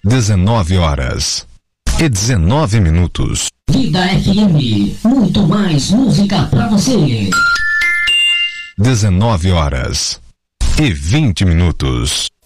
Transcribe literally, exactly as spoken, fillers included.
dezenove horas e dezenove minutos. Vida F M, muito mais música pra você. dezenove horas e vinte minutos.